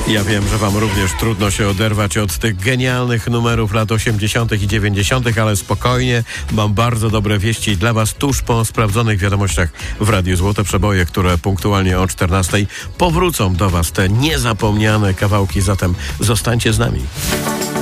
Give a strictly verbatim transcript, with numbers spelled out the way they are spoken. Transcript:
Ja wiem, że wam również trudno się oderwać od tych genialnych numerów lat osiemdziesiątych i dziewięćdziesiątych, ale spokojnie, mam bardzo dobre wieści dla was tuż po sprawdzonych wiadomościach w Radiu Złote Przeboje, które punktualnie o czternastej powrócą do was te niezapomniane kawałki, zatem zostańcie z nami.